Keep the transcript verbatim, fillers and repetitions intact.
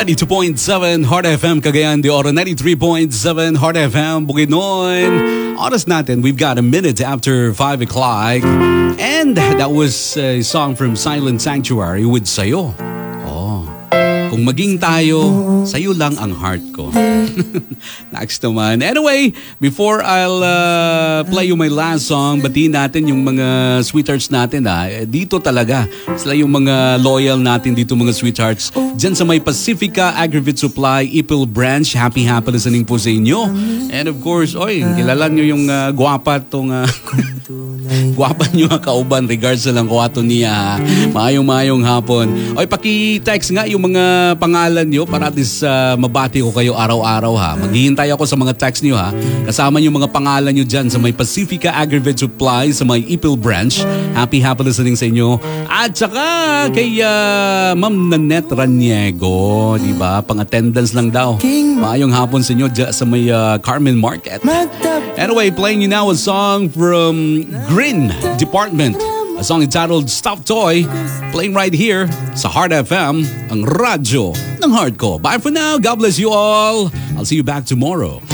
ninety-two point seven Heart F M Cagayan de Oro, ninety-three point seven Heart F M Bukidnon. Oras natin, we've got a minute after five o'clock. And that was a song from Silent Sanctuary with Sayo. Oh, kung maging tayo, sayo lang ang heart ko. Next naman. Anyway, before I'll uh, play you my last song, batiin natin yung mga sweethearts natin. Ah. Dito talaga, sila yung mga loyal natin dito, mga sweethearts. Diyan sa may Pacifica Aggregate Supply, Ipil Branch. Happy, happy listening po sa inyo. And of course, oy, kilala nyo yung uh, gwapa tong... Uh, gwapa nyo nga kauban, regards na lang ko ato niya. Maayong-maayong hapon. Oy, paki-text nga yung mga pangalan nyo para at least uh, mabati ko kayo araw-araw ha. Maghihintay ako sa mga text nyo ha. Kasama yung mga pangalan nyo dyan sa may Pacifica Aggregate Supply, sa may Ipil Branch. Happy, happy listening sa inyo. At saka kay uh, Ma'am Nanette Raniego, di ba? Pang-attendance lang daw. Maayong hapon sa inyo dyan sa may uh, Carmen Market. Anyway, playing you now a song from Green Department. A song entitled Stuffed Toy, playing right here sa Heart F M, ang radyo ng heart ko. Bye for now. God bless you all. I'll see you back tomorrow.